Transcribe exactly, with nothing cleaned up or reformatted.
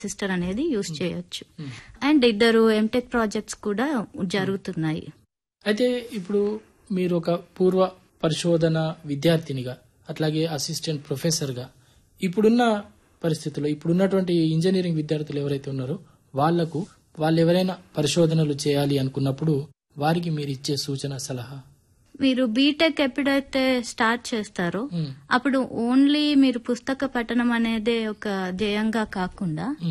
Sister అనేది use చేయొచ్చు. And ఇద్దరు ఎంటెక్ ప్రాజెక్ట్స్ కూడా జరుగుతున్నాయి. అయితే ఇప్పుడు మీరు ఒక పూర్వ పరిశోధన విద్యార్థినిగా అట్లాగే అసిస్టెంట్ ప్రొఫెసర్గా ఇప్పుడున్న పరిస్థితుల్లో ఇప్పుడున్నటువంటి ఇంజనీరింగ్ విద్యార్థులు ఎవరైతే ఉన్నారో వాళ్లకు వాళ్ళు ఎవరైనా పరిశోధనలు చేయాలి అనుకున్నప్పుడు వారికి మీరు ఇచ్చే సూచన సలహా? మీరు బీటెక్ ఎప్పుడైతే స్టార్ట్ చేస్తారో అప్పుడు ఓన్లీ మీరు పుస్తక పఠనం అనేది ఒక ధ్యేయంగా కాకుండా